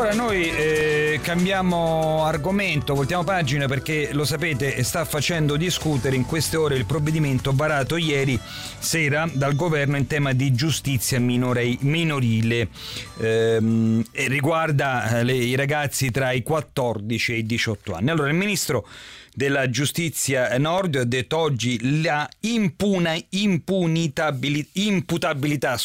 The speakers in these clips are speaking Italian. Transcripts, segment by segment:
Allora noi cambiamo argomento, voltiamo pagina, perché lo sapete sta facendo discutere in queste ore il provvedimento varato ieri sera dal governo in tema di giustizia minorile, e riguarda i ragazzi tra i 14 e i 18 anni. Allora il ministro della giustizia Nordio ha detto oggi la imputabilità,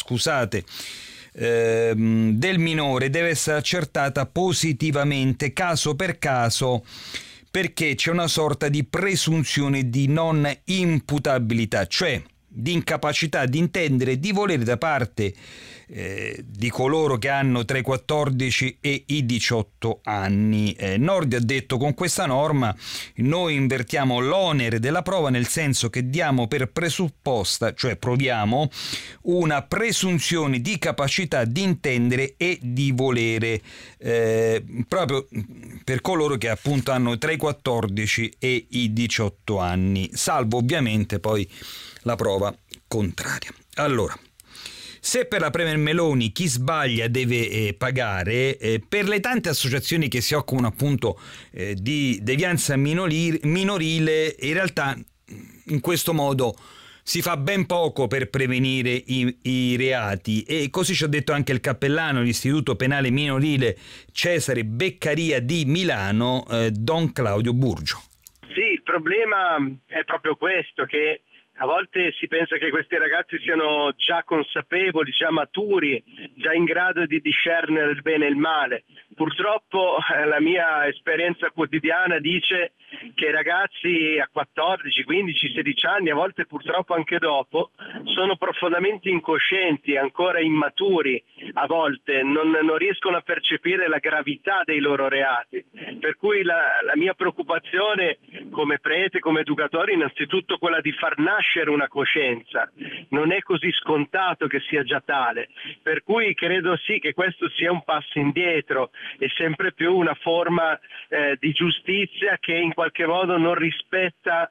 del minore deve essere accertata positivamente caso per caso, perché c'è una sorta di presunzione di non imputabilità, cioè di incapacità di intendere e di volere da parte di coloro che hanno tra i 14 e i 18 anni. Nordio ha detto: con questa norma noi invertiamo l'onere della prova, nel senso che diamo per presupposta, cioè proviamo, una presunzione di capacità di intendere e di volere, proprio per coloro che appunto hanno tra i 14 e i 18 anni, salvo ovviamente poi la prova contraria. Allora, se per la Premier Meloni chi sbaglia deve pagare, per le tante associazioni che si occupano appunto di devianza minorile, in realtà in questo modo si fa ben poco per prevenire i reati, e così ci ha detto anche il cappellano dell'Istituto Penale Minorile Cesare Beccaria di Milano, Don Claudio Burgio. Sì, il problema è proprio questo, che a volte si pensa che questi ragazzi siano già consapevoli, già maturi, già in grado di discernere il bene e il male. Purtroppo la mia esperienza quotidiana dice che i ragazzi a 14, 15, 16 anni, a volte purtroppo anche dopo, sono profondamente incoscienti, ancora immaturi, a volte non riescono a percepire la gravità dei loro reati. Per cui la mia preoccupazione come prete, come educatore, innanzitutto quella di far nascere una coscienza. Non è così scontato che sia già tale, per cui credo sì che questo sia un passo indietro e sempre più una forma di giustizia che in qualche modo non rispetta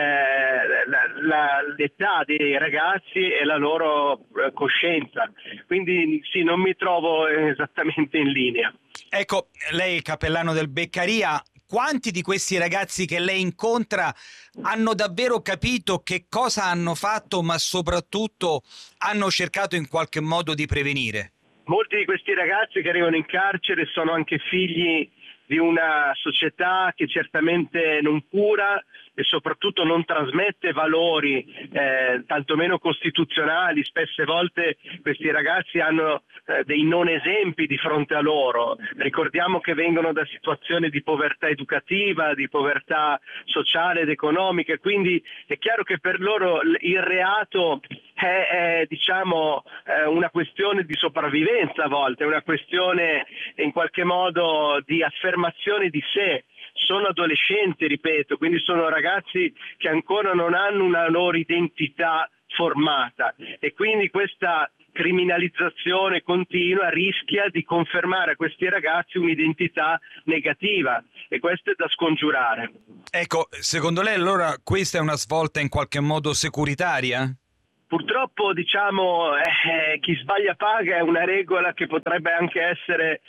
l'età dei ragazzi e la loro coscienza. Quindi sì, non mi trovo esattamente in linea. Ecco, lei è il cappellano del Beccaria. Quanti di questi ragazzi che lei incontra hanno davvero capito che cosa hanno fatto, ma soprattutto hanno cercato in qualche modo di prevenire? Molti di questi ragazzi che arrivano in carcere sono anche figli di una società che certamente non cura e soprattutto non trasmette valori tantomeno costituzionali. Spesse volte questi ragazzi hanno dei non esempi di fronte a loro. Ricordiamo che vengono da situazioni di povertà educativa, di povertà sociale ed economica, quindi è chiaro che per loro il reato è una questione di sopravvivenza, a volte è una questione in qualche modo di affermazione di sé. Sono adolescenti, ripeto, quindi sono ragazzi che ancora non hanno una loro identità formata, e quindi questa criminalizzazione continua rischia di confermare a questi ragazzi un'identità negativa, e questo è da scongiurare. Ecco, secondo lei allora questa è una svolta in qualche modo securitaria? Purtroppo chi sbaglia paga è una regola che potrebbe anche essere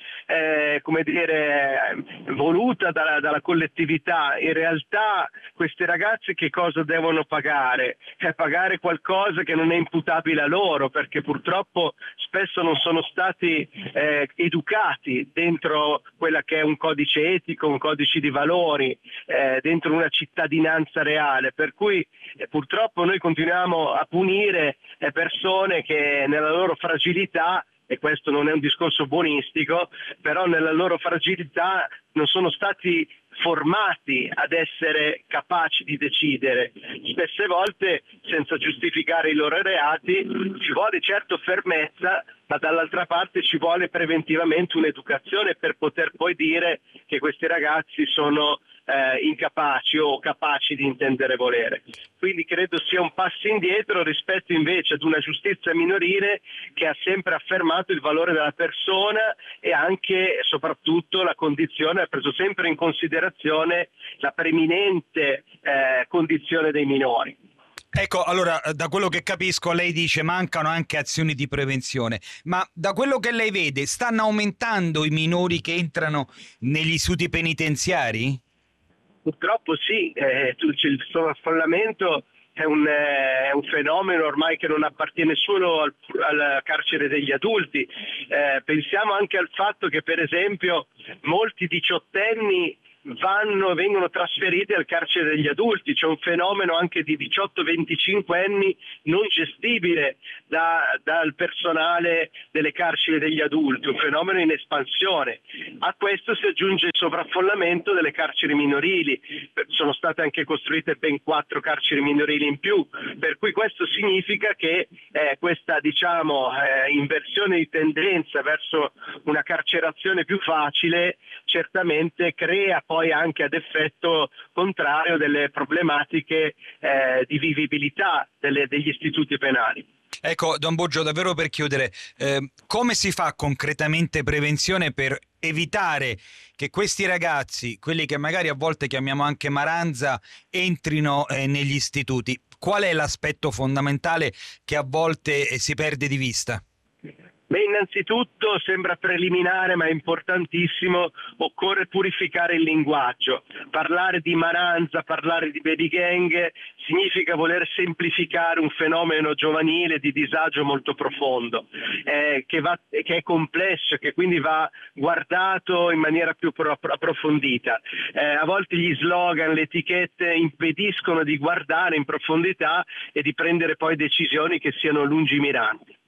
voluta dalla collettività. In realtà questi ragazzi che cosa devono pagare? Pagare qualcosa che non è imputabile a loro, perché purtroppo spesso non sono stati educati dentro quella che è un codice etico, un codice di valori, dentro una cittadinanza reale, per cui purtroppo noi continuiamo a punire persone che nella loro fragilità, e questo non è un discorso buonistico, però nella loro fragilità non sono stati formati ad essere capaci di decidere. Spesse volte, senza giustificare i loro reati, ci vuole certo fermezza, ma dall'altra parte ci vuole preventivamente un'educazione per poter poi dire che questi ragazzi sono incapaci o capaci di intendere volere. Quindi credo sia un passo indietro rispetto invece ad una giustizia minorile che ha sempre affermato il valore della persona e anche e soprattutto la condizione, ha preso sempre in considerazione la preminente condizione dei minori. Ecco, allora, da quello che capisco, lei dice mancano anche azioni di prevenzione, ma da quello che lei vede, stanno aumentando i minori che entrano negli istituti penitenziari? Purtroppo sì, il sovraffollamento è un fenomeno ormai che non appartiene solo al carcere degli adulti. Pensiamo anche al fatto che per esempio molti diciottenni vengono trasferiti al carcere degli adulti, c'è un fenomeno anche di 18-25 anni non gestibile dal personale delle carceri degli adulti, un fenomeno in espansione. A questo si aggiunge il sovraffollamento delle carceri minorili, sono state anche costruite ben 4 carceri minorili in più, per cui questo significa che questa inversione di tendenza verso una carcerazione più facile certamente crea poi anche ad effetto contrario delle problematiche di vivibilità degli istituti penali. Ecco, Don Boggio, davvero per chiudere, come si fa concretamente prevenzione per evitare che questi ragazzi, quelli che magari a volte chiamiamo anche maranza, entrino negli istituti? Qual è l'aspetto fondamentale che a volte si perde di vista? Beh, innanzitutto sembra preliminare ma è importantissimo, occorre purificare il linguaggio. Parlare di maranza, parlare di baby gang significa voler semplificare un fenomeno giovanile di disagio molto profondo, che è complesso, che quindi va guardato in maniera più approfondita. A volte gli slogan, le etichette impediscono di guardare in profondità e di prendere poi decisioni che siano lungimiranti.